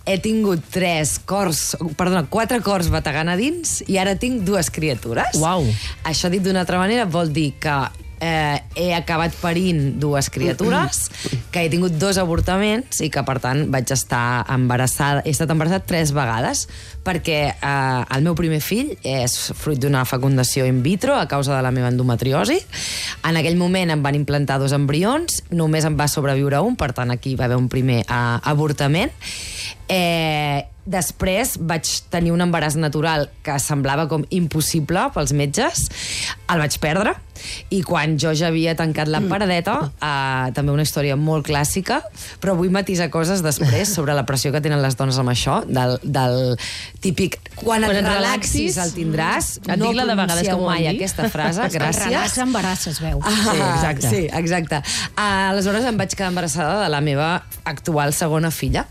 he tingut 4 cors bategant a dins i ara tinc 2 criatures. Uau. Això dit d'una altra manera vol dir que he acabat parint 2 criatures, que he tingut 2 avortaments i que, per tant, vaig estar embarassada. He estat embarassada 3 vegades perquè el meu primer fill és fruit d'una fecundació in vitro a causa de la meva endometriosi. En aquell moment em van implantar 2 embrions, només em va sobreviure un, per tant, aquí va haver un primer avortament. Després vaig tenir un embaràs natural que semblava com impossible pels metges. El vaig perdre i quan jo ja havia tancat la paradeta, també una història molt clàssica, però vull matisar coses després sobre la pressió que tenen les dones amb això, del típic quan et relaxis el tindràs. No pronuncieu mai aquesta frase, gràcies. Relax embaràs, es veu. Sí, exacte. Aleshores em vaig quedar embarassada de la meva actual segona filla.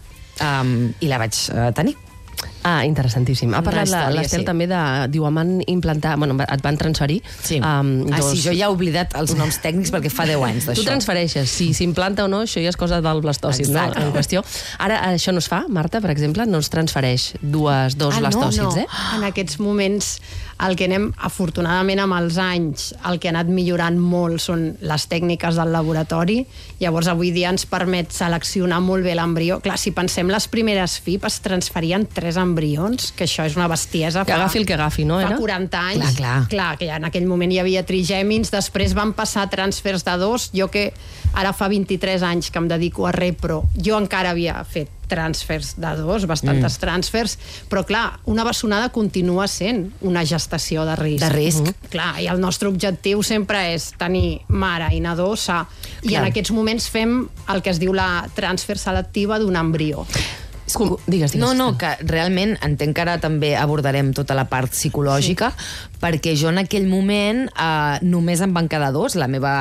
I la vaig tenir. Interessantíssim. Ha parlat l'Estel també de... Diu, em van implantar... Bueno, et van transferir... Sí, jo ja he oblidat els noms tècnics perquè fa 10 anys d'això. Tu transfereixes. Si s'implanta o no, això ja és cosa del blastòcid, no? En qüestió. Ara, això no es fa, Marta, per exemple? No es transfereix dos blastòcids, eh? En aquests moments, el que anem, afortunadament, amb els anys, el que ha anat millorant molt són les tècniques del laboratori. Llavors, avui dia ens permet seleccionar molt bé l'embrió. Clar, si pensem, les primeres FIP es transferien 3 embrions, que això és una bestiesa. Que agafi el que agafi, no? Fa 40 anys. Clar, que ja en aquell moment hi havia trigèmins, després van passar transfers de 2. Jo que ara fa 23 anys que em dedico a repro, jo encara havia fet transfers de 2, bastantes transfers, però clar, una bessonada continua sent una gestació de risc. De risc. Clar, i el nostre objectiu sempre és tenir mare i nadó sa, i en aquests moments fem el que es diu la transfer selectiva d'un embrió. Digues. No, que realment entenc que ara també abordarem tota la part psicològica, perquè jo en aquell moment només em van quedar 2.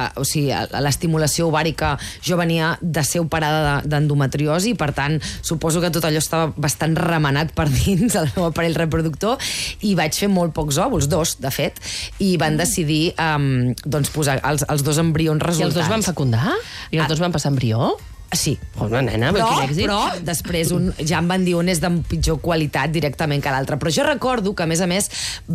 L'estimulació ovàrica, jo venia de ser operada d'endometriosi, per tant, suposo que tot allò estava bastant remenat per dins del meu aparell reproductor, i vaig fer molt pocs òvuls, 2, de fet, i van decidir posar els 2 embrions resultants. I els 2 van fecundar? I els 2 van passar embrió? Sí. Una nena, quin èxit. Però després ja em van dir un és de pitjor qualitat directament que l'altre. Però jo recordo que, a més,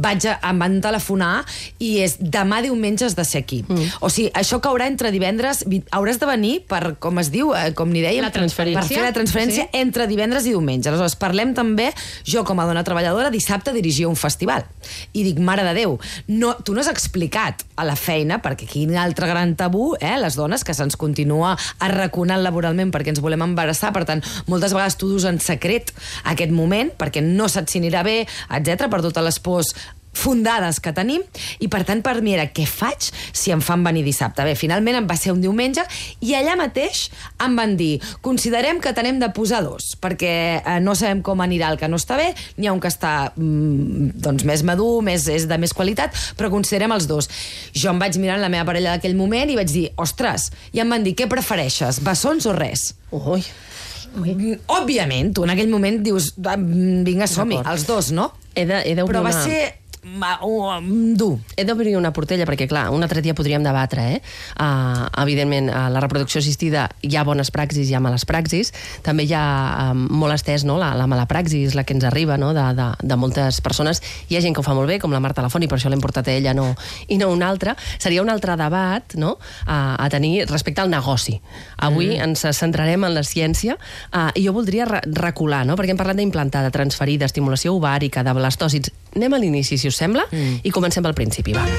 em van telefonar i és demà diumenge has de ser aquí. O sigui, això caurà entre divendres, hauràs de venir per, com es diu, com ni dèiem, per fer la transferència entre divendres i diumenge. Aleshores, parlem també, jo com a dona treballadora, dissabte dirigia un festival. I dic, mare de Déu, tu no has explicat a la feina, perquè quin altre gran tabú, les dones, que se'ns continua arraconant laboralment perquè ens volem embarassar, per tant, moltes vegades tu dus en secret aquest moment, perquè no saps si anirà bé, etc, per totes les pors fundades que tenim, i per tant per mi era què faig si em fan venir dissabte. Bé, finalment em va ser un diumenge i allà mateix em van dir considerem que t'anem de posar 2 perquè no sabem com anirà el que no està bé, n'hi ha un que està més madur, és de més qualitat, però considerem els 2. Jo em vaig mirar en la meva parella d'aquell moment i vaig dir, ostres, i em van dir, què prefereixes, bessons o res? Ui. Òbviament, tu en aquell moment dius, vinga, som-hi, els 2, no? Però va ser dur. He d'obrir una portella perquè, clar, un altre dia podríem debatre, evidentment, a la reproducció assistida hi ha bones praxis, hi ha males praxis, també hi ha molt estès, no?, la mala praxis, la que ens arriba, no?, de moltes persones. Hi ha gent que ho fa molt bé, com la Marta Lafont, i per això l'hem portat a ella i no una altra. Seria un altre debat, no?, a tenir respecte al negoci. Avui ens centrarem en la ciència i jo voldria recular, no?, perquè hem parlat d'implantar, de transferir, d'estimulació ovàrica, de blastòcits. Anem a l'inici, si us sembla, i comencem pel principi, va.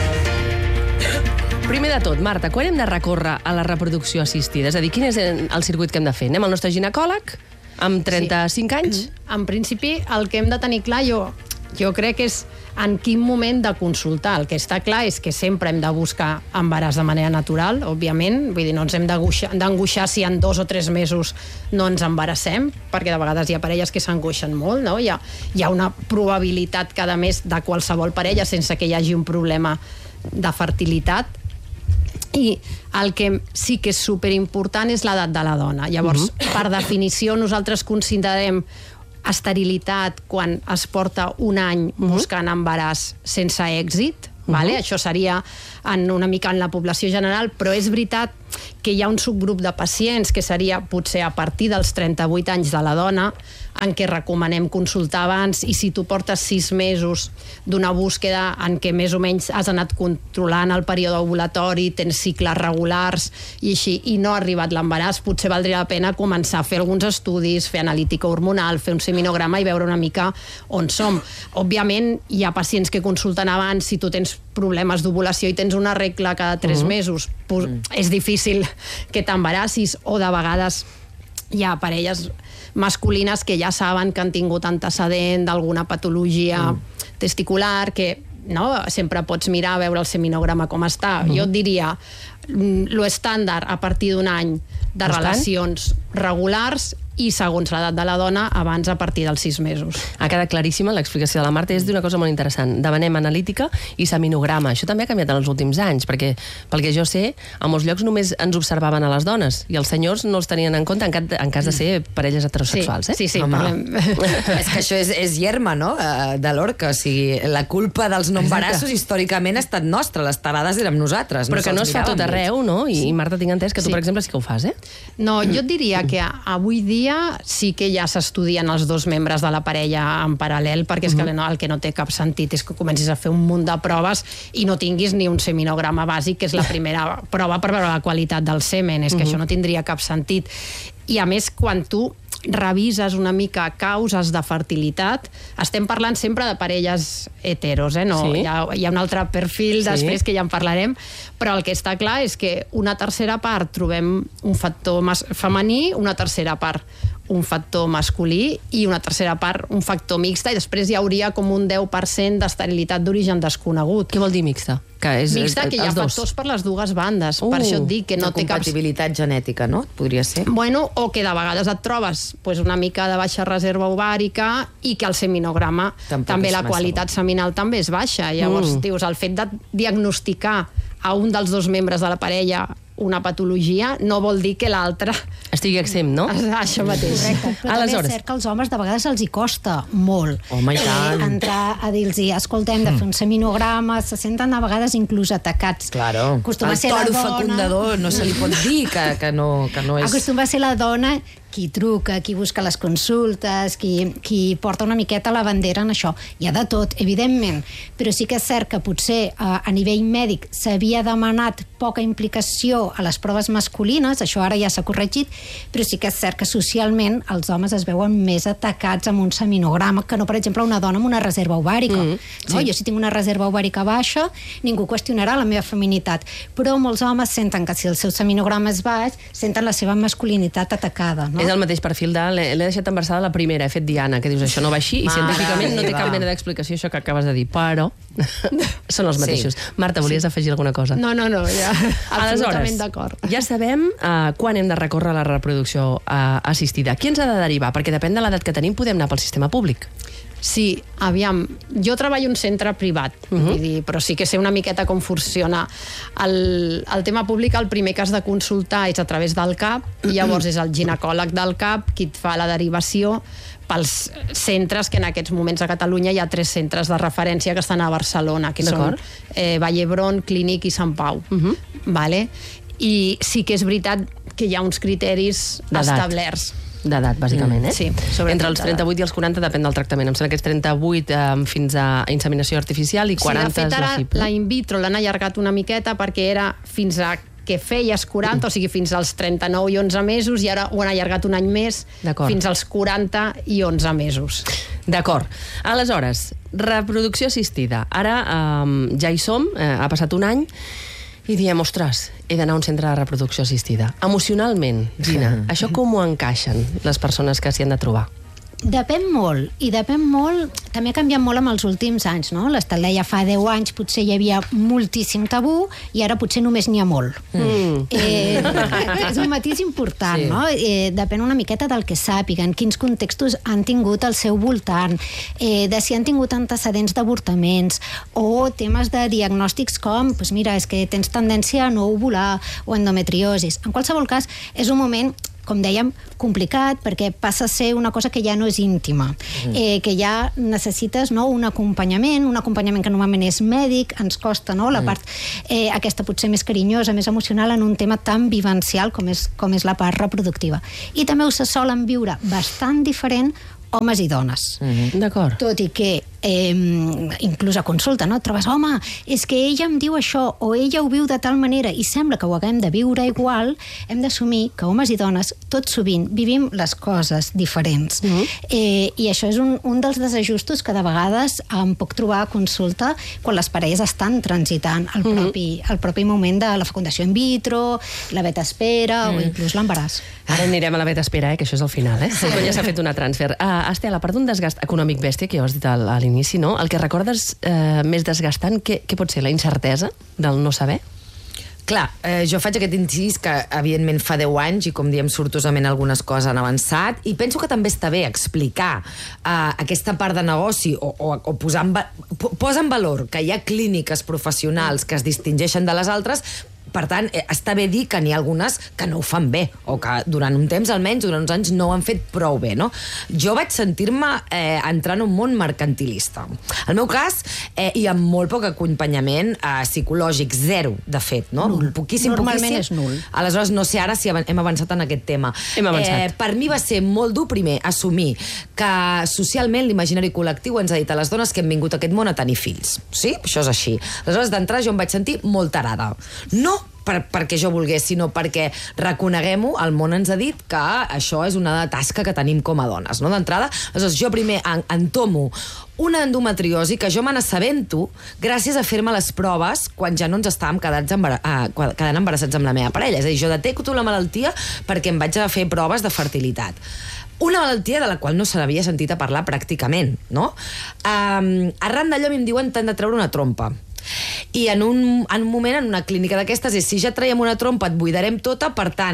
Primer de tot, Marta, quan hem de recórrer a la reproducció assistida? És a dir, quin és el circuit que hem de fer? Anem al nostre ginecòleg amb 35 anys? En principi, el que hem de tenir clar, jo crec que és en quin moment de consultar. El que està clar és que sempre hem de buscar embaràs de manera natural, òbviament, vull dir, no ens hem d'angoixar si en 2 o 3 mesos no ens embarassem, perquè de vegades hi ha parelles que s'angoixen molt, no? Hi ha una probabilitat cada mes de qualsevol parella sense que hi hagi un problema de fertilitat, i el que sí que és superimportant és l'edat de la dona. Llavors, per definició, nosaltres considerem esterilitat quan es porta un any buscant embaràs sense èxit, vale? Això seria una mica en la població general, però és veritat que hi ha un subgrup de pacients que seria potser a partir dels 38 anys de la dona, en què recomanem consultar abans, i si tu portes 6 mesos d'una búsqueda en què més o menys has anat controlant el període ovulatori, tens cicles regulars i així, i no ha arribat l'embaràs, potser valdria la pena començar a fer alguns estudis, fer analítica hormonal, fer un seminograma i veure una mica on som. Òbviament, hi ha pacients que consulten abans. Si tu tens problemes d'ovulació i tens una regla cada 3 mesos, és difícil que t'embarassis, o de vegades hi ha parelles masculines que ja saben que han tingut antecedent d'alguna patologia testicular, que sempre pots mirar a veure el seminograma com està. Jo et diria, lo estàndard a partir d'un any de relacions regulars, i segons l'edat de la dona, abans a partir dels 6 mesos. Ha quedat claríssima l'explicació de la Marta, és d'una cosa molt interessant. Demanem analítica i seminograma. Això també ha canviat en els últims anys, perquè, pel que jo sé, a molts llocs només ens observaven a les dones, i els senyors no els tenien en compte en cas de ser parelles heterosexuals. Sí, parlem. És que això és hierma, no?, de l'orca. O sigui, la culpa dels no embarassos històricament ha estat nostra, les tarades érem nosaltres. Però que no es fa tot arreu, no? I Marta, tinc entès que tu, per exemple, sí que ho fas, eh? No, jo et diria que avui dia sí que ja s'estudien els 2 membres de la parella en paral·lel, perquè és que el que no té cap sentit és que comencis a fer un munt de proves i no tinguis ni un seminograma bàsic, que és la primera prova per veure la qualitat del semen. És que això no tindria cap sentit. I a més, quan tu revises una mica causes de fertilitat, estem parlant sempre de parelles heteros, no? Sí. Hi ha un altre perfil després que ja en parlarem, però el que està clar és que una tercera part trobem un factor femení, una tercera part un factor masculí i una tercera part un factor mixta, i després hi hauria com un 10% d'esterilitat d'origen desconegut. Què vol dir mixta? Mixta, que hi ha factors per les dues bandes. Per això et dic que no té cap... compatibilitat genètica, no? Podria ser. Bueno, o que de vegades et trobes una mica de baixa reserva ovàrica i que el seminograma també la qualitat seminal també és baixa. Llavors, dius, el fet de diagnosticar a un dels 2 membres de la parella una patologia no vol dir que l'altre estigui exempt, no? Això mateix. Correcte. Però també és cert que als homes de vegades els hi costa molt entrar a dir-los, escoltem, de fer un seminograma, se senten a vegades inclús atacats. Claro. El toro fecundador no se li pot dir que no és... Acostuma a ser la dona qui truca, qui busca les consultes, qui porta una miqueta la bandera en això. Hi ha de tot, evidentment, però sí que és cert que potser a nivell mèdic s'havia demanat poca implicació a les proves masculines, això ara ja s'ha corregit, però sí que és cert que socialment els homes es veuen més atacats amb un seminograma que no, per exemple, una dona amb una reserva ovàrica. Jo si tinc una reserva ovàrica baixa, ningú qüestionarà la meva feminitat, però molts homes senten que si el seu seminograma és baix, senten la seva masculinitat atacada, no? És el mateix perfil de... L'he deixat embarassada la primera, he fet Diana, que dius, això no va així, i científicament no té cap mena d'explicació això que acabes de dir, però són els mateixos. Marta, volies afegir alguna cosa? No, ja absolutament d'acord. Ja sabem quan hem de recórrer a la reproducció assistida. Qui ens ha de derivar? Perquè depèn de l'edat que tenim, podem anar pel sistema públic. Sí, aviam, jo treballo en un centre privat, vull dir, però sí que sé una miqueta com funciona. El tema públic, el primer que has de consultar és a través del CAP, i llavors és el ginecòleg del CAP qui et fa la derivació pels centres, que en aquests moments a Catalunya hi ha 3 centres de referència que estan a Barcelona, que són Vall d'Hebron, Clínic i Sant Pau. I sí que és veritat que hi ha uns criteris establerts. D'edat, bàsicament, Sí, entre els 38 i els 40 depèn del tractament. Em sembla que és 38 fins a inseminació artificial i 40 de fet, ara la in vitro l'han allargat una miqueta perquè era fins a que feies 40, o sigui, fins als 39 i 11 mesos, i ara ho han allargat un any més fins als 40 i 11 mesos. D'acord. Aleshores, reproducció assistida. Ara ja hi som, ha passat un any, i diem, ostres, he d'anar a un centre de reproducció assistida. Emocionalment, Gina, això com ho encaixen les persones que s'hi han de trobar? Depèn molt, i depèn molt, també ha canviat molt amb els últims anys, no? L'Estel deia fa 10 anys potser hi havia moltíssim tabú i ara potser només n'hi ha molt. És un matís important, no? Depèn una miqueta del que sàpiguen, quins contextos han tingut al seu voltant, de si han tingut antecedents d'avortaments o temes de diagnòstics com, doncs mira, és que tens tendència a no ovular o endometriosis. En qualsevol cas, és un moment, com dèiem, complicat, perquè passa a ser una cosa que ja no és íntima, que ja necessites un acompanyament que normalment és mèdic, ens costa la part aquesta potser més carinyosa, més emocional en un tema tan vivencial com és la part reproductiva. I també ho se solen viure bastant diferent homes i dones. D'acord. Tot i que inclús a consulta, no? Et trobes, home, és que ella em diu això, o ella ho viu de tal manera, i sembla que ho haguem de viure igual, hem d'assumir que homes i dones, tot sovint, vivim les coses diferents. I això és un dels desajustos que de vegades em puc trobar a consulta quan les parelles estan transitant el propi moment de la fecundació in vitro, la beta espera o inclús l'embaràs. Ara anirem a la beta espera, que això és el final, quan ja s'ha fet una transfer. Estela, per d'un desgast econòmic bèstia, que ja ho has dit a l'inici, no? El que recordes més desgastant, què pot ser? La incertesa del no saber? Clar, jo faig aquest incís que, evidentment, fa 10 anys i, com diem sortosament, algunes coses han avançat, i penso que també està bé explicar aquesta part de negoci o posar en valor que hi ha clíniques professionals que es distingeixen de les altres. Per tant, està bé dir que n'hi ha algunes que no ho fan bé, o que durant un temps, almenys, durant uns anys, no ho han fet prou bé, no? Jo vaig sentir-me entrar en un món mercantilista. El meu cas, hi ha molt poc acompanyament psicològic, zero, de fet, no? Poquíssim. Normalment és nul. Aleshores, no sé ara si hem avançat en aquest tema. Hem avançat. Per mi va ser molt dur, primer, assumir que socialment l'imaginari col·lectiu ens ha dit a les dones que hem vingut a aquest món a tenir fills. Sí? Això és així. Aleshores, d'entrada, jo em vaig sentir molt tarada. No perquè jo volgués, sinó perquè reconeguem-ho, el món ens ha dit que això és una tasca que tenim com a dones, no? D'entrada, aleshores jo primer entomo una endometriosi que jo me n'assabento gràcies a fer-me les proves quan ja no ens estàvem quedant embarassats amb la meva parella. És a dir, jo detecto la malaltia perquè em vaig a fer proves de fertilitat. Una malaltia de la qual no se n'havia sentit a parlar pràcticament, no? Arran d'allò a mi em diuen t'han de treure una trompa. I en un moment, en una clínica d'aquestes, és si ja traiem una trompa et buidarem tota, per tant,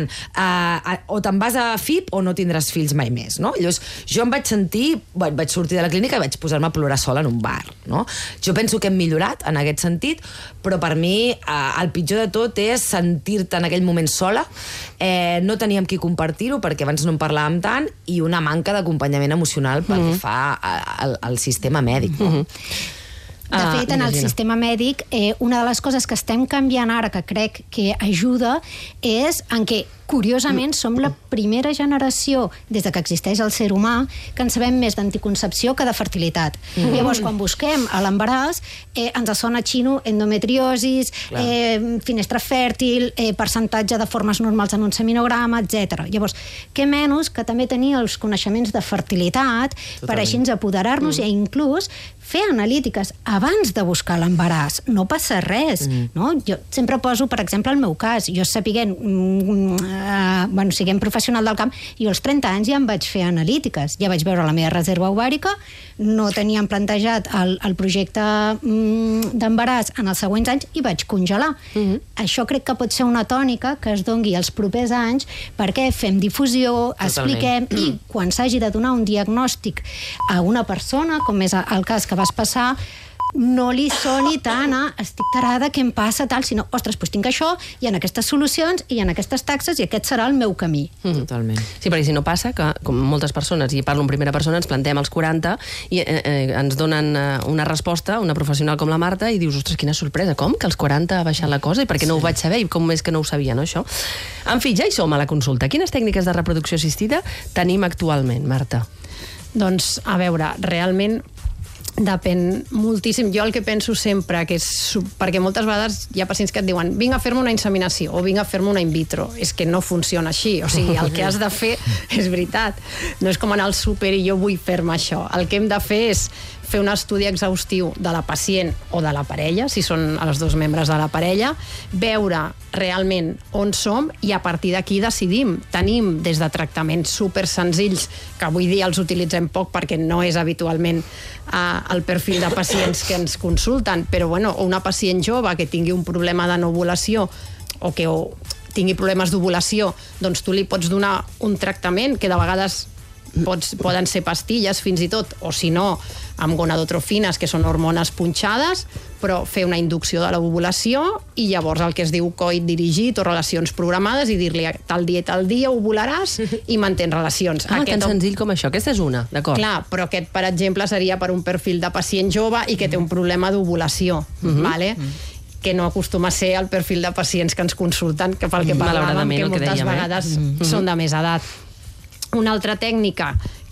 o te'n vas a FIP o no tindràs fills mai més, no? Llavors, jo em vaig sentir, vaig sortir de la clínica i vaig posar-me a plorar sola en un bar, no? Jo penso que hem millorat en aquest sentit, però per mi el pitjor de tot és sentir-te en aquell moment sola, no teníem qui compartir-ho perquè abans no en parlàvem tant, i una manca d'acompanyament emocional pel que fa al sistema mèdic, no? De fet, en el sistema mèdic, una de les coses que estem canviant ara, que crec que ajuda, és en què, curiosament, som la primera generació, des de que existeix el ser humà, que en sabem més d'anticoncepció que de fertilitat. Llavors, quan busquem a l'embaràs, ens sona xino, endometriosis, finestra fèrtil, percentatge de formes normals en un seminograma, etc. Llavors, què menys que també tenir els coneixements de fertilitat per així ens apoderar-nos i inclús fer analítiques abans de buscar l'embaràs. No passa res, no? Jo sempre poso, per exemple, el meu cas. Jo siguent professional del camp, i als 30 anys ja em vaig fer analítiques. Ja vaig veure la meva reserva ovàrica, no teníem plantejat el projecte d'embaràs en els següents anys i vaig congelar. Això crec que pot ser una tònica que es dongui els propers anys perquè fem difusió, expliquem, i quan s'hagi de donar un diagnòstic a una persona, com és el cas que vas passar, no li soni tant estic tarada, què em passa, tal, sinó, ostres, doncs tinc això, hi ha aquestes solucions, i hi ha aquestes taxes, i aquest serà el meu camí. Totalment. Sí, perquè si no passa que, com moltes persones, i parlo en primera persona, ens plantem als 40 i ens donen una resposta, una professional com la Marta, i dius, ostres, quina sorpresa, com? Que als 40 ha baixat la cosa, i per què no ho vaig saber, i com és que no ho sabia, no, això? En fi, ja hi som a la consulta. Quines tècniques de reproducció assistida tenim actualment, Marta? Doncs, a veure, realment depèn moltíssim. Jo el que penso sempre, que és perquè moltes vegades hi ha pacients que et diuen vinc a fer-me una inseminació o vinc a fer-me una in vitro. És que no funciona així. O sigui, el que has de fer és veritat. No és com anar al súper i jo vull fer-me això. El que hem de fer és fer un estudi exhaustiu de la pacient o de la parella, si són els dos membres de la parella, veure realment on som i a partir d'aquí decidim. Tenim des de tractaments super senzills, que avui dia els utilitzem poc perquè no és habitualment el perfil de pacients que ens consulten, però bueno, una pacient jove que tingui un problema de no ovulació o que tingui problemes d'ovulació, doncs tu li pots donar un tractament que de vegades poden ser pastilles fins i tot, o si no, amb gonadotrofines, que són hormones punxades, però fer una inducció de l'ovulació i llavors el que es diu coit dirigit o relacions programades i dir-li tal dia ovularàs i mantens relacions. Tan senzill com això. Aquesta és una, d'acord. Clar, però aquest, per exemple, seria per un perfil de pacient jove i que té un problema d'ovulació, vale? Que no acostuma a ser el perfil de pacients que ens consulten, que pel que parlàvem, que moltes vegades són de més edat. Una altra tècnica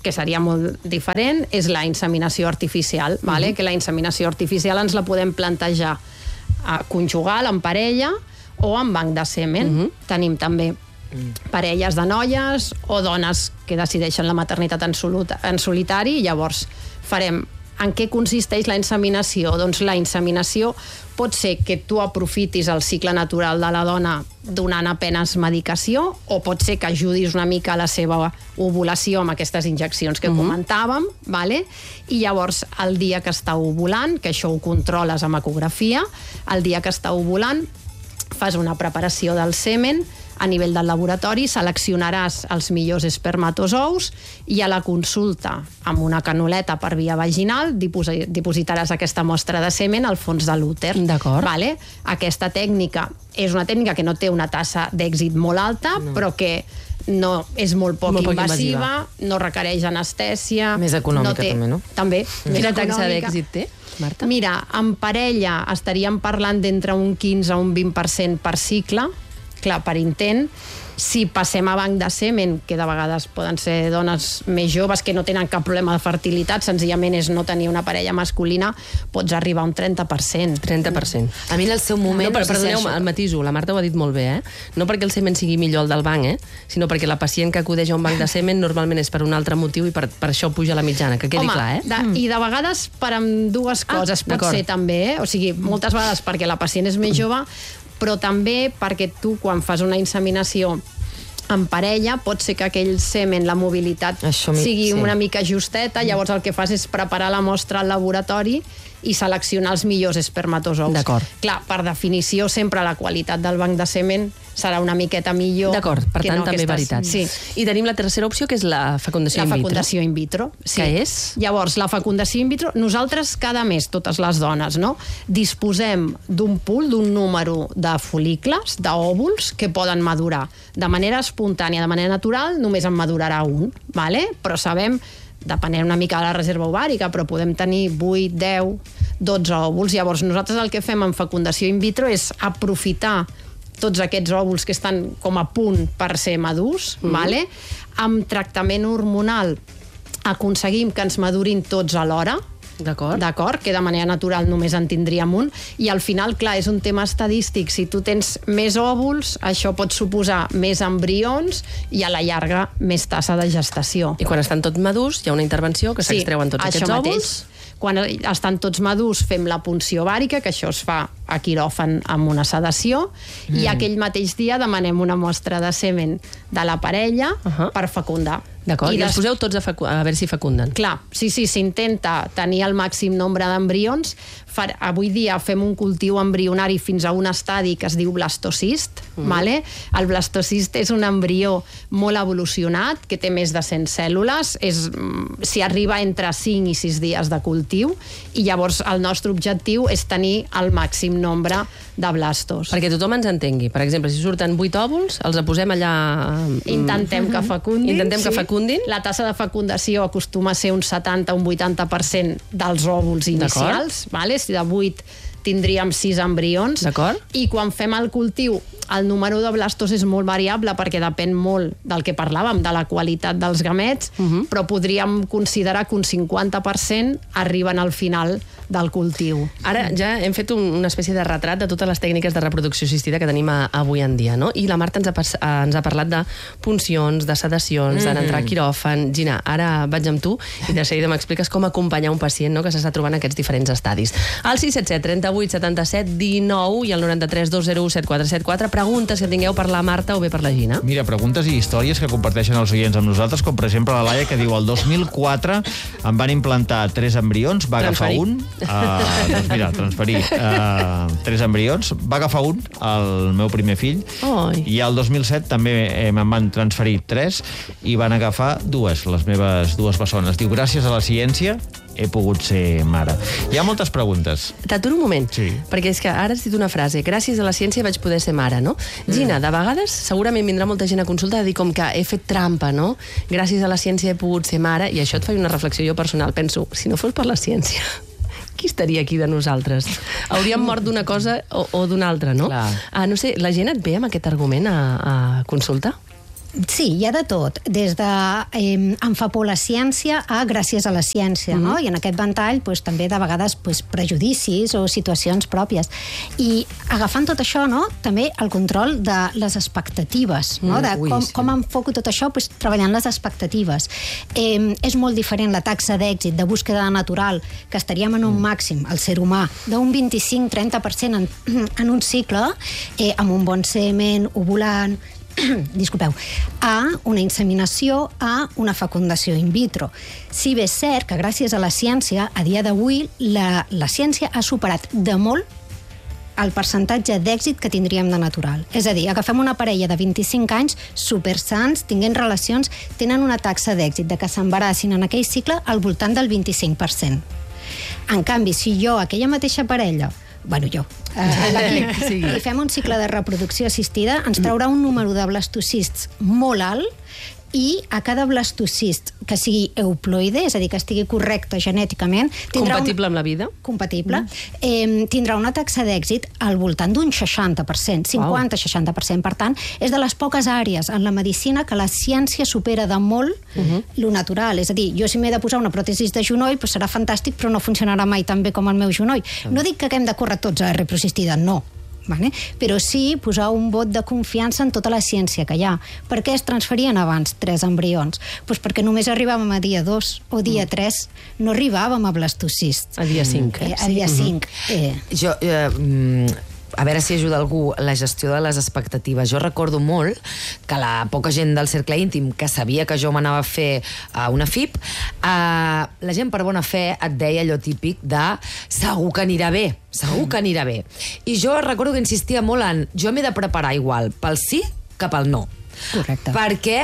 que seria molt diferent, és la inseminació artificial, vale? Que la inseminació artificial ens la podem plantejar conjugal, en parella, o en banc de semen. Tenim també parelles de noies o dones que decideixen la maternitat en solitari, i llavors farem. En què consisteix la inseminació? Doncs la inseminació pot ser que tu aprofitis el cicle natural de la dona donant apenes medicació, o pot ser que ajudis una mica a la seva ovulació amb aquestes injeccions que comentàvem, vale? I llavors el dia que està ovulant, que això ho controles amb ecografia, el dia que està ovulant fas una preparació del semen a nivell del laboratori, seleccionaràs els millors espermatozous i a la consulta amb una canuleta per via vaginal dipositaràs aquesta mostra de semen al fons de l'úter. D'acord. Vale? Aquesta tècnica és una tècnica que no té una tassa d'èxit molt alta, però que no és molt poc invasiva, no requereix anestèsia. Més econòmica, també, no? També. Quina taxa d'èxit té, Marta? Mira, en parella estaríem parlant d'entre un 15 a un 20% per cicle, clar, per intent. Si passem a banc de semen, que de vegades poden ser dones més joves que no tenen cap problema de fertilitat, senzillament és no tenir una parella masculina, pots arribar a un 30%. 30%. A mi en el seu moment... No, però perdoneu, el matiso, la Marta ho ha dit molt bé, No perquè el semen sigui millor el del banc, sinó perquè la pacient que acudeix a un banc de semen normalment és per un altre motiu i per això puja la mitjana, que quedi clar, I de vegades per ambdues coses pot ser també, O sigui, moltes vegades perquè la pacient és més jove, però també perquè tu, quan fas una inseminació en parella, pot ser que aquell semen, la mobilitat sigui una mica justeta, llavors el que fas és preparar la mostra al laboratori i seleccionar els millors espermatozous. D'acord. Clar, per definició, sempre la qualitat del banc de semen serà una miqueta millor. D'acord, per tant, també veritat. Sí. I tenim la tercera opció, que és la fecundació in vitro. La fecundació in vitro, sí. Que és? Llavors, la fecundació in vitro, nosaltres cada mes, totes les dones, disposem d'un pool, d'un número de fol·licles, d'òvuls, que poden madurar. De manera espontània, de manera natural, només en madurarà un, vale? Però sabem, depenent una mica de la reserva ovàrica, però podem tenir 8, 10, 12 òvuls. Llavors, nosaltres el que fem en fecundació in vitro és aprofitar tots aquests òvuls que estan com a punt per ser madurs, vale? Amb tractament hormonal aconseguim que ens madurin tots alhora, D'acord, que de manera natural només en tindríem un, i al final, clar, és un tema estadístic. Si tu tens més òvuls, això pot suposar més embrions i a la llarga més tassa de gestació. I quan estan tots madurs hi ha una intervenció que s'extreuen tots aquests òvuls. Quan estan tots madurs fem la punció ovàrica, que això es fa a quiròfan amb una sedació, i aquell mateix dia demanem una mostra de semen de la parella per fecundar. D'acord, i els poseu tots a veure si fecunden. Clar, sí, s'intenta tenir el màxim nombre d'embrions. Avui dia fem un cultiu embrionari fins a un estadi que es diu blastocist. Vale? El blastocist és un embrió molt evolucionat, que té més de 100 cèl·lules, s'hi arriba entre 5 i 6 dies de cultiu, i llavors el nostre objectiu és tenir el màxim nombre de blastos. Perquè tothom ens entengui. Per exemple, si surten 8 òvuls, els posem allà... Intentem que fecundin. La tassa de fecundació acostuma a ser un 70 o un 80% dels òvuls inicials, vale? Si de 8 tindríem 6 embrions. I quan fem el cultiu, el número de blastos és molt variable perquè depèn molt del que parlàvem, de la qualitat dels gamets, però podríem considerar que un 50% arriben al final del cultiu. Ara ja hem fet una espècie de retrat de totes les tècniques de reproducció assistida que tenim avui en dia, no? I la Marta ens ha parlat de puncions, de sedacions, d'anar a quiròfan. Gina, ara vaig amb tu i de seguida m'expliques com acompanyar un pacient, no?, que s'està trobant aquests diferents estadis. Al 677 38 77 19 i al 93 201 7474 preguntes que tingueu per la Marta o bé per la Gina. Mira, preguntes i històries que comparteixen els oients amb nosaltres, com per exemple la Laia, que diu: el 2004 em van implantar 3 embrions, va agafar un... doncs mira, transferir 3 embrions, va agafar un, el meu primer fill, i al 2007 també me'n van transferir 3 i van agafar 2, les meves 2 bessones. Diu: gràcies a la ciència he pogut ser mare. Hi ha moltes preguntes. T'aturo un moment, sí, perquè és que ara has dit una frase: gràcies a la ciència vaig poder ser mare, no? Gina, de vegades segurament vindrà molta gent a consulta a dir com que he fet trampa, no? Gràcies a la ciència he pogut ser mare, i això et fa una reflexió jo personal. Penso, si no fos per la ciència, qui estaria aquí de nosaltres? Hauríem mort d'una cosa o d'una altra, no? No sé, la gent et ve amb aquest argument a consulta? Sí, hi ha de tot. Des de em fa por la ciència a gràcies a la ciència, no? I en aquest ventall també de vegades prejudicis o situacions pròpies. I agafant tot això, no? També el control de les expectatives, no? De com enfoco tot això treballant les expectatives. És molt diferent la taxa d'èxit de búsqueda natural, que estaríem en un màxim, el ser humà, d'un 25-30% en un cicle, amb un bon semen, ovulant, disculpeu, a una inseminació, a una fecundació in vitro. Si bé és cert que gràcies a la ciència, a dia d'avui, la ciència ha superat de molt el percentatge d'èxit que tindríem de natural. És a dir, agafem una parella de 25 anys, supersans, tinguent relacions, tenen una taxa d'èxit de que s'embarassin en aquell cicle al voltant del 25%. En canvi, si jo, aquella mateixa parella, l'equip, i fem un cicle de reproducció assistida, ens traurà un número de blastocists molt alt, i a cada blastocist que sigui euploide, és a dir, que estigui correcte genèticament... Compatible amb la vida? Compatible. Tindrà una taxa d'èxit al voltant d'un 60%, 50-60%. Per tant, és de les poques àrees en la medicina que la ciència supera de molt lo natural. És a dir, jo si m'he de posar una pròtesi de genoll, serà fantàstic, però no funcionarà mai tan bé com el meu genoll. No dic que haguem de córrer tots a reprocistida, no. Però sí posar un vot de confiança en tota la ciència que hi ha. Per què es transferien abans 3 embrions? Perquè només arribàvem a dia 2 o dia 3, no arribàvem a blastocists. A dia 5. A dia 5. Jo... a veure si ajuda algú la gestió de les expectatives. Jo recordo molt que la poca gent del cercle íntim que sabia que jo m'anava a fer una FIP, la gent per bona fe et deia allò típic de segur que anirà bé, segur que anirà bé. I jo recordo que insistia molt en jo m'he de preparar igual pel sí que pel no. Correcte. Perquè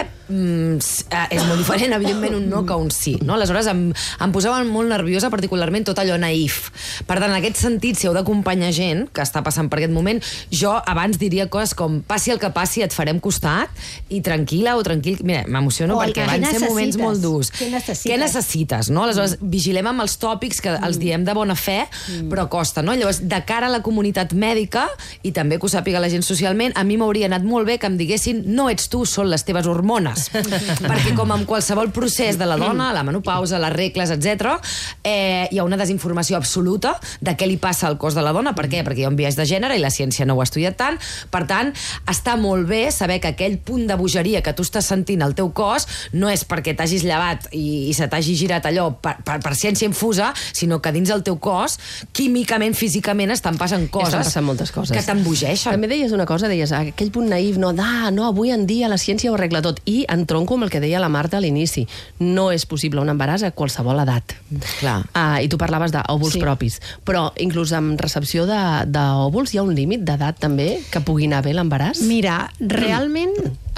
és molt diferent, evidentment, un no que un sí. No? Aleshores, em posava molt nerviosa, particularment tot allò naïf. Per tant, en aquest sentit, si heu d'acompanyar gent que està passant per aquest moment, jo abans diria coses com passi el que passi, et farem costat, i tranquil·la o tranquil... Mira, m'emociono perquè van ser moments molt durs. Què necessites? No? Aleshores, vigilem amb els tòpics que els diem de bona fe, però costa. No? Llavors, de cara a la comunitat mèdica, i també que ho sàpiga la gent socialment, a mi m'hauria anat molt bé que em diguessin no ets tu, són les teves hormones. Perquè com en qualsevol procés de la dona, la menopausa, les regles, etc., hi ha una desinformació absoluta de què li passa al cos de la dona. Per què? Perquè hi ha un biaix de gènere i la ciència no ho ha estudiat tant. Per tant, està molt bé saber que aquell punt de bogeria que tu estàs sentint al teu cos no és perquè t'hagis llevat i se t'hagi girat allò per ciència infusa, sinó que dins del teu cos, químicament, físicament, estan passant coses, estan passant moltes coses que t'embogeixen. També deies una cosa, deies aquell punt naïf, no, avui en dia la ciència ho arregla tot, i entronco amb el que deia la Marta a l'inici. No és possible un embaràs a qualsevol edat. Clar. I tu parlaves d'òvuls propis, però inclús amb recepció d'òvuls hi ha un límit d'edat també que pugui anar bé l'embaràs? Mira, realment,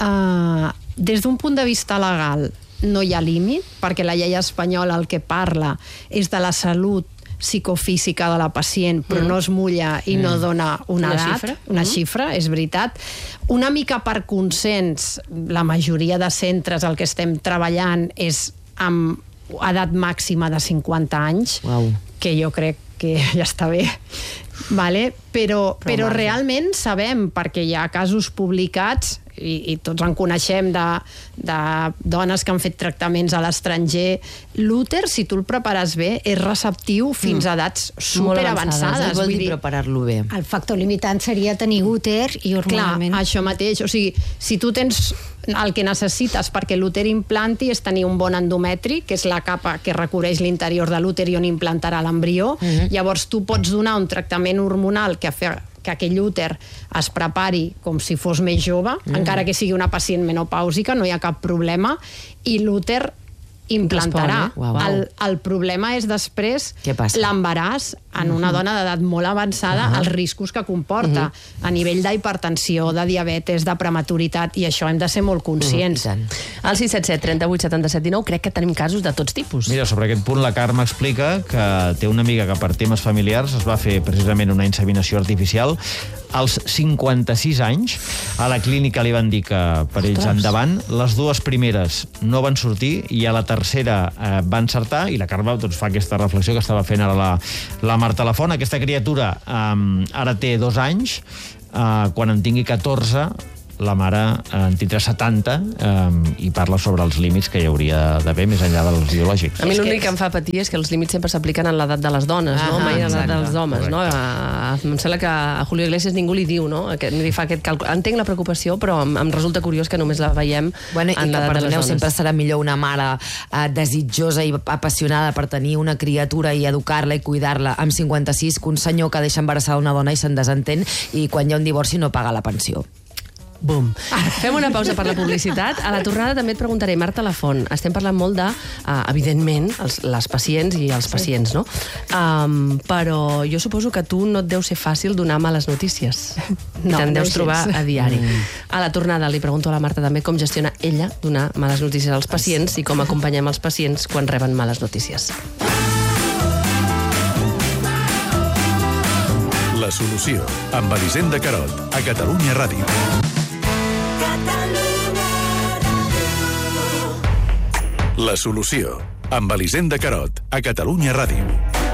des d'un punt de vista legal no hi ha límit, perquè la llei espanyola el que parla és de la salut psicofísica de la pacient, però no es mulla i no dona una edat, una xifra, és veritat. Una mica per consens, la majoria de centres el que estem treballant és amb edat màxima de 50 anys, que jo crec que ja està bé, però realment sabem, perquè hi ha casos publicats, i tots en coneixem de dones que han fet tractaments a l'estranger, l'úter, si tu el prepares bé, és receptiu fins a edats superavançades. Què vol dir preparar-lo bé? El factor limitant seria tenir úter i hormonalment... Clar, això mateix. O sigui, si tu tens el que necessites perquè l'úter implanti és tenir un bon endometri, que és la capa que recobreix l'interior de l'úter i on implantarà l'embrió. Llavors tu pots donar un tractament hormonal que aquell úter es prepari com si fos més jove, encara que sigui una pacient menopàusica, no hi ha cap problema, i l'úter implantarà. El problema és després l'embaràs en una dona d'edat molt avançada, els riscos que comporta a nivell d'hipertensió, de diabetes, de prematuritat, i això hem de ser molt conscients. Al 677 38 77 19 crec que tenim casos de tots tipus. Mira, sobre aquest punt la Carme explica que té una amiga que per temes familiars es va fer precisament una inseminació artificial als 56 anys. A la clínica li van dir que per ells endavant. Les dues primeres no van sortir i a la tercera va encertar, i la Carme fa aquesta reflexió que estava fent ara la Marta Lafont. Aquesta criatura ara té 2 anys, quan en tingui 14 la mare en tindrà 70 i parla sobre els límits que hi hauria d'haver més enllà dels biològics. A mi l'únic que em fa patir és que els límits sempre s'apliquen en l'edat de les dones, no? Mai en l'edat dels homes, no? Em sembla que a Julio Iglesias ningú li diu, no? Li fa aquest càlcul. Entenc la preocupació, però em resulta curiós que només la veiem en l'edat de les dones. Sempre serà millor una mare desitjosa i apassionada per tenir una criatura i educar-la i cuidar-la amb 56 que un senyor que deixa embarassada una dona i se'n desentén i quan hi ha un divorci no paga la pensió. Bum. Fem una pausa per la publicitat. A la tornada també et preguntaré, Marta Lafont, estem parlant molt de, evidentment, les pacients i els pacients, no? Però jo suposo que a tu no et deu ser fàcil donar males notícies. No, te'n deus no trobar a diari. A la tornada li pregunto a la Marta també com gestiona ella donar males notícies als pacients i com acompanyem els pacients quan reben males notícies. La solució, amb Elisenda Carot, a Catalunya Ràdio. La solució, amb Elisenda Carot, a Catalunya Ràdio.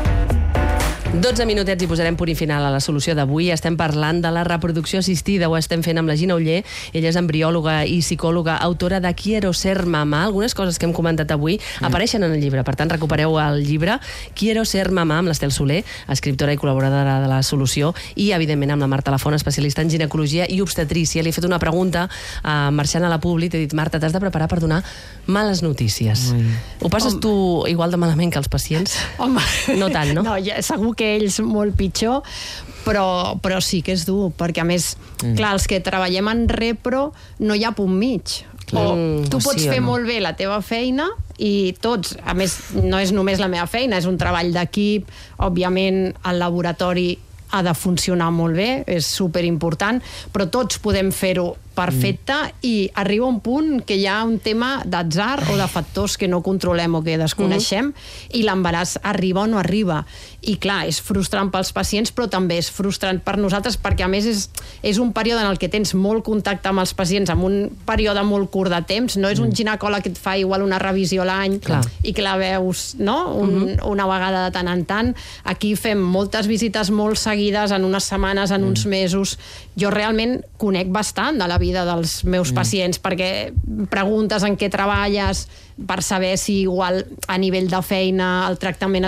12 minutets i posarem punt i final a la solució d'avui. Estem parlant de la reproducció assistida, ho estem fent amb la Gina Oller. Ella és embriòloga i psicòloga, autora de Quiero ser mamá. Algunes coses que hem comentat avui apareixen en el llibre, per tant recupereu el llibre Quiero ser mamá amb l'Estel Soler, escriptora i col·laboradora de la solució, i evidentment amb la Marta Lafont, especialista en ginecologia i obstetrícia. Li he fet una pregunta marxant a la Publi, t'he dit, Marta, t'has de preparar per donar males notícies. Ho passes tu igual de malament que els pacients? Home, no tant, no? No, ja, segur que ells molt pitjor, però sí que és dur, perquè a més, clar, els que treballem en repro no hi ha punt mig. Tu pots fer molt bé la teva feina i tots, a més, no és només la meva feina, és un treball d'equip, òbviament el laboratori ha de funcionar molt bé, és superimportant, però tots podem fer-ho perfecte i arriba un punt que hi ha un tema d'atzar o de factors que no controlem o que desconeixem i l'embaràs arriba o no arriba. I clar, és frustrant pels pacients, però també és frustrant per nosaltres perquè a més és un període en el que tens molt contacte amb els pacients en un període molt curt de temps, no és un ginecòleg que et fa igual una revisió a l'any i que la veus, no? Una vegada de tant en tant. Aquí fem moltes visites molt seguides en unes setmanes, en uns mesos. Jo realment conec bastant de la vida dels meus pacients perquè preguntes en què treballes per saber si igual a nivell de feina el tractament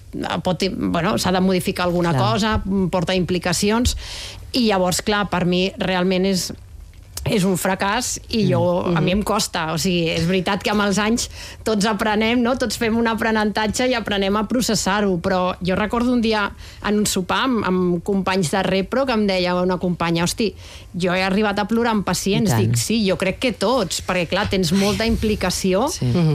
s'ha de modificar alguna cosa, porta implicacions i llavors, clar, per mi realment és un fracàs i a mi em costa, o sigui, és veritat que amb els anys tots aprenem, no? Tots fem un aprenentatge i aprenem a processar-ho, però jo recordo un dia en un sopar amb companys de repro que em deia una companya, hosti, jo he arribat a plorar amb pacients, dic, sí, jo crec que tots, perquè clar, tens molta implicació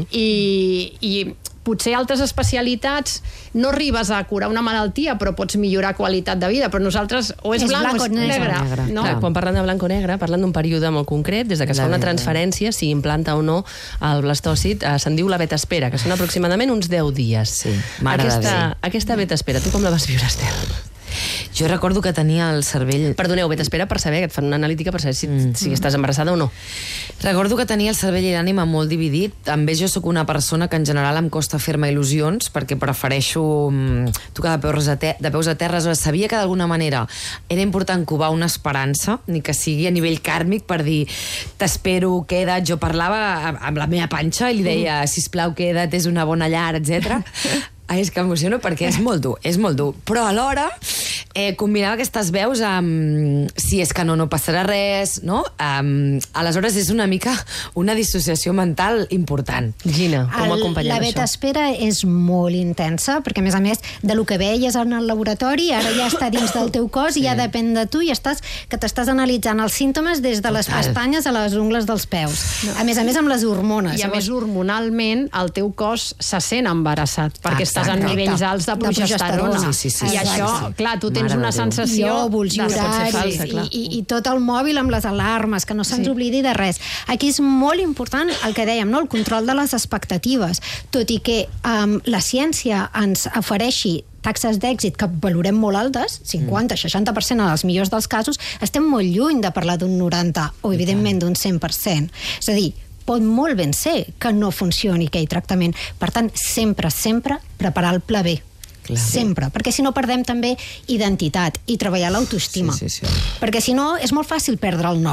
i potser altres especialitats no arribes a curar una malaltia, però pots millorar qualitat de vida, però nosaltres o és blanc o és negre. No? Clar, quan parlen de blanc o negre, parlen d'un període molt concret, des de que es fa una transferència, si implanta o no el blastòcid, se'n diu la beta espera, que són aproximadament uns 10 dies. Sí, aquesta beta espera, tu com la vas viure, Estel? Jo recordo que tenia el cervell... Perdoneu, beta espera per saber, que et fan una analítica per saber si estàs embarassada o no. Recordo que tenia el cervell i l'ànima molt dividit. A més, jo sóc una persona que en general em costa fer-me il·lusions perquè prefereixo tocar de peus a terra. Sabia que d'alguna manera era important covar una esperança, ni que sigui a nivell kàrmic, per dir, t'espero, queda't. Jo parlava amb la meva panxa i li deia, sisplau, queda't, és una bona llar, etc. És que m'emociono perquè és molt dur. Però alhora combinava aquestes veus amb si és que no passarà res, no? Aleshores és una mica una dissociació mental important. Gina, com acompanyem això? La beta espera és molt intensa, perquè a més, de lo que veies en el laboratori, ara ja està dins del teu cos i ja depèn de tu i que t'estàs analitzant els símptomes des de les pestanyes a les ungles dels peus. A més amb les hormones. I a més hormonalment el teu cos se sent embarassat, perquè estàs en nivells alts de progesterona. I això, clar, tu tens una sensació òvuls, horaris i tot el mòbil amb les alarmes, que no se'ns oblidi de res. Aquí és molt important el que dèiem, no? El control de les expectatives. Tot i que la ciència ens ofereixi taxes d'èxit que valorem molt altes, 50-60% en els millors dels casos, estem molt lluny de parlar d'un 90% o, evidentment, d'un 100%. És a dir, pot molt ben ser que no funcioni aquell tractament. Per tant, sempre preparar el pla B. Sempre, perquè si no perdem també identitat i treballar l'autoestima. Perquè si no és molt fàcil perdre el nord.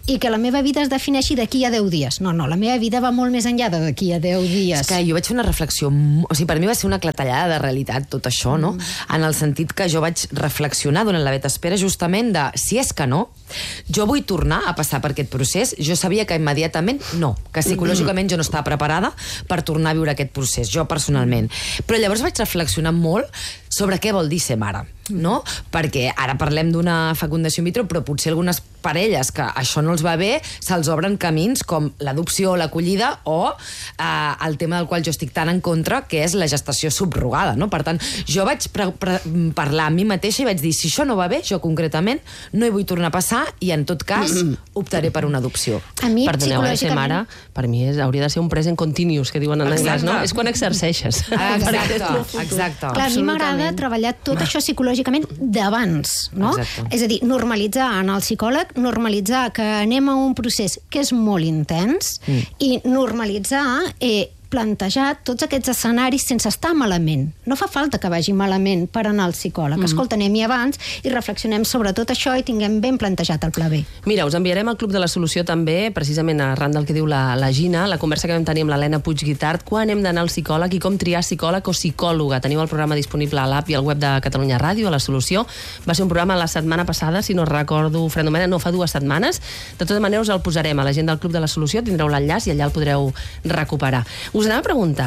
i que la meva vida es defineixi d'aquí a 10 dies. No, la meva vida va molt més enllà d'aquí a 10 dies. És que jo vaig fer una reflexió... O sigui, per mi va ser una clatellada de realitat tot això, no? En el sentit que jo vaig reflexionar durant la vet espera justament de, si és que no, jo vull tornar a passar per aquest procés. Jo sabia que immediatament no, que psicològicament jo no estava preparada per tornar a viure aquest procés, jo personalment. Però llavors vaig reflexionar molt sobre què vol dir ser mare, no? Perquè ara parlem d'una fecundació in vitro, però potser algunes parelles que això no els va bé, se'ls obren camins com l'adopció o l'acollida o el tema del qual jo estic tan en contra, que és la gestació subrogada, no? Per tant, jo vaig parlar a mi mateixa i vaig dir, si això no va bé, jo concretament no hi vull tornar a passar i en tot cas optaré per una adopció. A mi, perdoneu, ser mare, per mi hauria de ser un present continuous, que diuen en anglès, no? És quan exerceixes. Exacte. Clar, a mi m'agrada treballar tot això psicològicament d'abans, no? Exacte. És a dir, normalitzar en el psicòleg, normalitzar que anem a un procés que és molt intens i normalitzar plantejar tots aquests escenaris sense estar malament. No fa falta que vagi malament per anar al psicòleg. Escolta, anem-hi abans i reflexionem sobre tot això i tinguem ben plantejat el pla B. Mira, us enviarem al Club de la Solució també, precisament arran del que diu la Gina, la conversa que vam tenir amb l'Helena Puig-Guitart, quan hem d'anar al psicòleg i com triar psicòleg o psicòloga. Teniu el programa disponible a l'app i al web de Catalunya Ràdio, a la Solució. Va ser un programa la setmana passada, si no recordo frenament, no, fa 2 setmanes. De tota manera, us el posarem a la gent del Club de la Solució, tindreu l'enllaç i allà el podreu recuperar. Us anava a preguntar,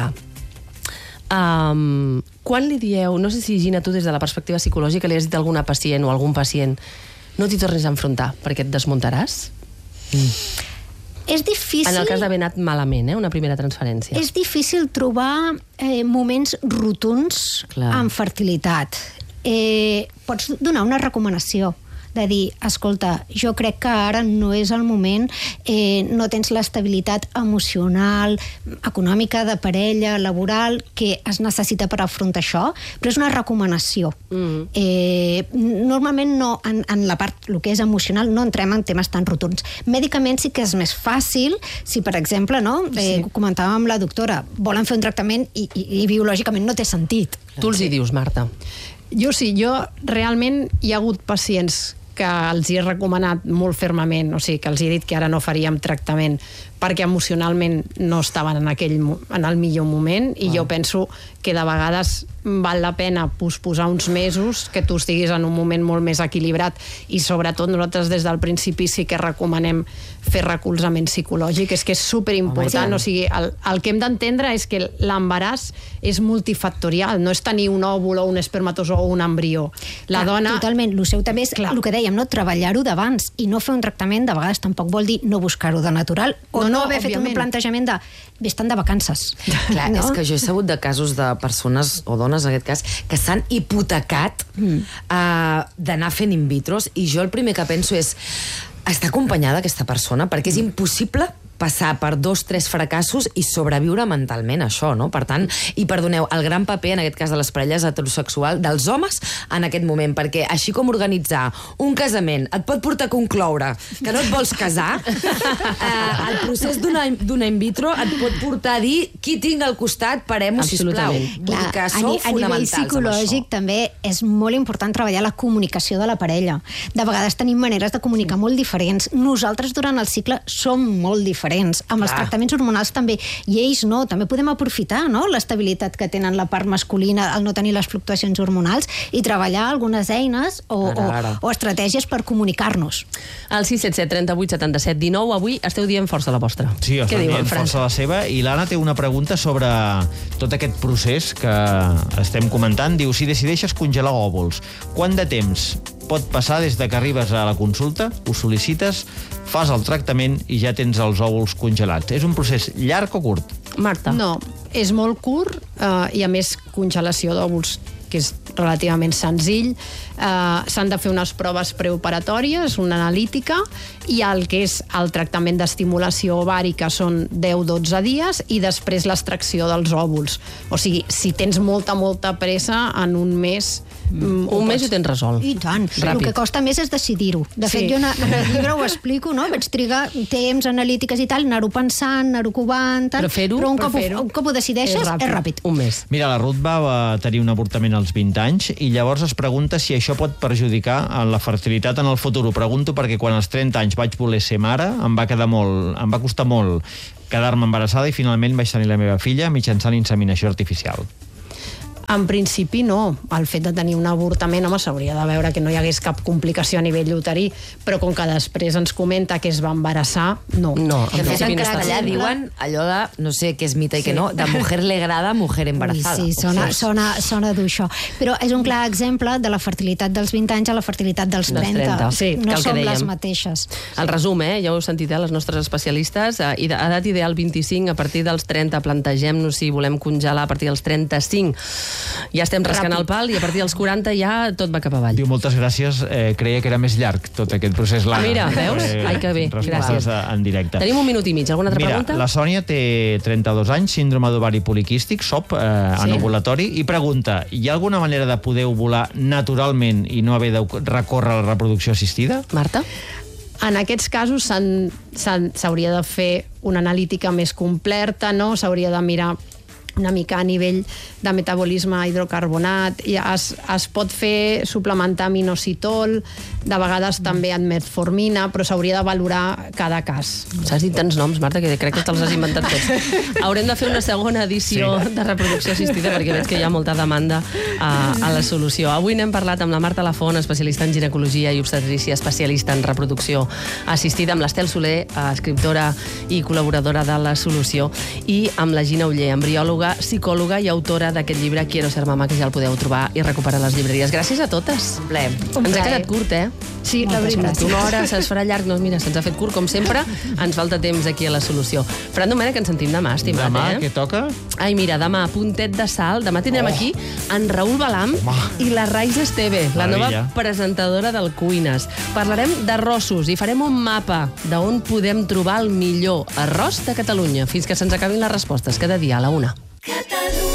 quan li dieu, no sé si, Gina, tu des de la perspectiva psicològica li has dit a alguna pacient o algun pacient, no t'hi tornis a enfrontar perquè et desmuntaràs? És difícil... En el cas d'haver anat malament, una primera transferència. És difícil trobar moments rotunds en fertilitat. Pots donar una recomanació de dir, escolta, jo crec que ara no és el moment, no tens l'estabilitat emocional, econòmica, de parella, laboral, que es necessita per afrontar això, però és una recomanació. Normalment no, en la part, el que és emocional, no entrem en temes tan rotunds. Mèdicament sí que és més fàcil, si per exemple, comentàvem amb la doctora, volen fer un tractament i biològicament no té sentit. Tu els hi dius, Marta? Jo sí, realment hi ha hagut pacients que els hi he recomanat molt fermament, o sigui, que els he dit que ara no faríem tractament perquè emocionalment no estaven en el millor moment, i jo penso que de vegades val la pena posposar uns mesos, que tu estiguis en un moment molt més equilibrat, i sobretot nosaltres des del principi sí que recomanem fer recolzament psicològic, és que és superimportant. O sigui, el que hem d'entendre és que l'embaràs és multifactorial, no és tenir un òvul o un espermatozoo o un embrió. La dona... Totalment, el seu també és el que dèiem, treballar-ho d'abans i no fer un tractament, de vegades tampoc vol dir no buscar-ho de natural o no haver fet un plantejament de estan de vacances. Clar, és que jo he sabut de casos de persones o dones, en aquest cas, que s'han hipotecat d'anar fent in vitros, i jo el primer que penso és està acompanyada aquesta persona, perquè és impossible passar per 2-3 fracassos i sobreviure mentalment a això, no? Per tant, i perdoneu, el gran paper, en aquest cas de les parelles heterosexuals, dels homes en aquest moment, perquè així com organitzar un casament et pot portar a concloure que no et vols casar, el procés d'una in vitro et pot portar a dir qui tinc al costat, parem-ho, sisplau. Clar, a nivell psicològic també és molt important treballar la comunicació de la parella. De vegades tenim maneres de comunicar molt diferents. Nosaltres durant el cicle som molt diferents. Amb els tractaments hormonals també, i ells no, també podem aprofitar l'estabilitat que tenen la part masculina al no tenir les fluctuacions hormonals i treballar algunes eines o estratègies per comunicar-nos. Al 677 38 77 19, avui esteu dient força la vostra. Sí, estem dient força la seva, i l'Anna té una pregunta sobre tot aquest procés que estem comentant. Diu, si decideixes congelar òvuls, quant de temps pot passar des que arribes a la consulta, ho sol·licites, fas el tractament i ja tens els òvuls congelats? És un procés llarg o curt? Marta? No, és molt curt, i a més congelació d'òvuls, que és relativament senzill. S'han de fer unes proves preoperatòries, una analítica, i el que és el tractament d'estimulació ovàrica són 10-12 dies, i després l'extracció dels òvuls. O sigui, si tens molta pressa, en un mes Un mes ho tens resolt. I tant. El que costa més és decidir-ho. De fet, jo en el llibre ho explico, no? Vaig trigar temps, analítiques i tal, anar-ho pensant, anar-ho covant, tal. Però un cop ho decideixes, és ràpid. Un mes. Mira, la Ruth va tenir un avortament als 20 anys i llavors es pregunta si això pot perjudicar la fertilitat en el futur. Ho pregunto perquè quan als 30 anys vaig voler ser mare, em va costar molt quedar-me embarassada i finalment vaig tenir la meva filla mitjançant inseminació artificial. En principi no. El fet de tenir un avortament, home, s'hauria de veure que no hi hagués cap complicació a nivell uterí, però com que després ens comenta que es va embarassar, no. No, de fet, en castellà diuen allò de, no sé què és mite i què no, de mujer legrada, mujer embarazada. Sí, sona dur això. Però és un clar exemple de la fertilitat dels 20 anys a la fertilitat dels 30. Sí, no som les mateixes. El resum, ja ho heu sentit, les nostres especialistes, edat ideal 25, a partir dels 30 plantegem-nos si volem congelar a partir dels 35. Ja estem rascant el pal i a partir dels 40 ja tot va cap avall. Diu, moltes gràcies, creia que era més llarg tot aquest procés. Mira, veus? Ai, que bé, gràcies. En directe. Tenim un minut i mig, alguna altra pregunta? Mira, la Sònia té 32 anys, síndrome d'ovari poliquístic, SOP, anovulatori, i pregunta, hi ha alguna manera de poder ovular naturalment i no haver de recórrer a la reproducció assistida? Marta? En aquests casos s'hauria de fer una analítica més completa, no? S'hauria de mirar una mica a nivell de metabolisme hidrocarbonat, i es pot fer suplementar amb inositol, de vegades també amb metformina, però s'hauria de valorar cada cas. S'has dit tants noms, Marta, que crec que te'ls has inventat tots. Haurem de fer una segona edició de reproducció assistida perquè veig que hi ha molta demanda a la solució. Avui n'hem parlat amb la Marta Lafont, especialista en ginecologia i obstetrícia, especialista en reproducció assistida, amb l'Estel Soler, escriptora i col·laboradora de La Solució, i amb la Gina Oller, embriòloga, psicòloga i autora d'aquest llibre Quiero ser mamá, que ja el podeu trobar i recuperar a les llibreries. Gràcies a totes. Un plaer. Ens ha quedat curt, Sí, la veritat. Una hora se'ns farà llarg, no, mira, se'ns ha fet curt, com sempre. Ens falta temps aquí a La Solució. Fran Domènech, ens sentim demà, estimat, Demà, què toca? Ai, mira, demà, puntet de sal. Demà tindrem aquí en Raül Balam i la Raiza Esteve, la nova presentadora del Cuines. Parlarem d'arrossos i farem un mapa d'on podem trobar el millor arròs de Catalunya, fins que se'ns acabin les respostes, cada dia a la 1. Catalunya.